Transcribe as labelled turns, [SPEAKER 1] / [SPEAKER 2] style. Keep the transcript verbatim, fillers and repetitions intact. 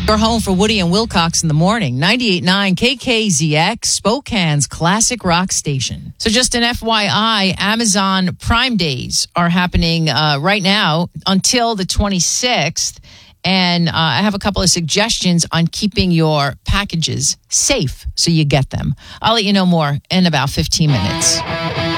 [SPEAKER 1] Your home for Woody and Wilcox in the morning. ninety-eight point nine K K Z X, Spokane's classic rock station. So just an F Y I, Amazon Prime Days are happening uh, right now until the twenty-sixth. And uh, I have a couple of suggestions on keeping your packages safe so you get them. I'll let you know more in about fifteen minutes.